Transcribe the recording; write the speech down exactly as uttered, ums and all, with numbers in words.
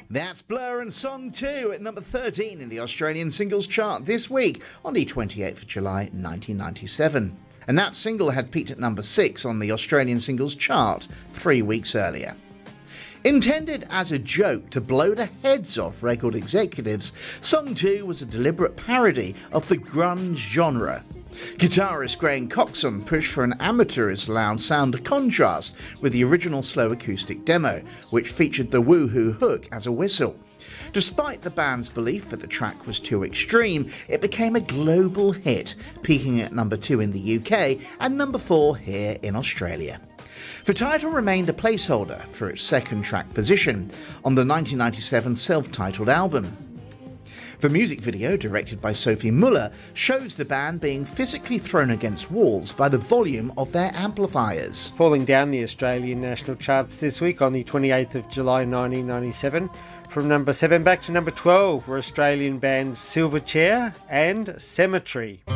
That's Blur and Song two at number thirteen in the Australian singles chart this week on the twenty-eighth of July nineteen ninety-seven. And that single had peaked at number six on the Australian singles chart three weeks earlier. Intended as a joke to blow the heads off record executives, Song two was a deliberate parody of the grunge genre. Guitarist Graham Coxon pushed for an amateurish loud sound contrast with the original slow acoustic demo, which featured the woohoo hook as a whistle. Despite the band's belief that the track was too extreme, it became a global hit, peaking at number two in the U K and number four here in Australia. The title remained a placeholder for its second track position on the nineteen ninety-seven self-titled album. The music video, directed by Sophie Muller, shows the band being physically thrown against walls by the volume of their amplifiers. Falling down the Australian national charts this week on the twenty-eighth of July nineteen ninety-seven, from number seven back to number twelve were Australian bands Silverchair and Cemetery.